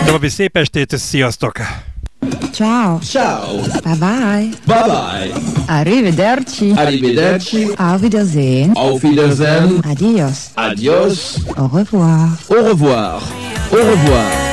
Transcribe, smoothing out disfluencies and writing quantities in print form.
További szép estét, sziasztok! Ciao. Ciao. Bye bye. Bye bye. Arrivederci. Arrivederci. Auf Wiedersehen. Auf Wiedersehen. Adios. Adios. Au revoir. Au revoir. Au revoir.